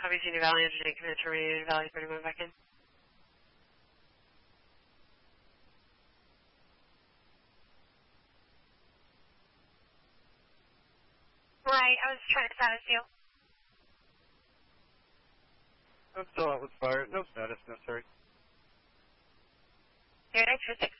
WC New Valley, engineering command terminated, Valley 31 back in. Right, I was trying to status you. I'm still out with fire. No status necessary. You're next for 6.